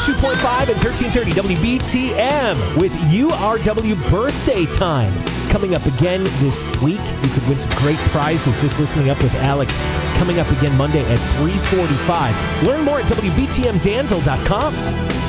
102.5 and 1330 WBTM with URW Birthday Time. Coming up again this week, you could win some great prizes just listening up with Alex. Coming up again Monday at 3:45. Learn more at WBTMDanville.com.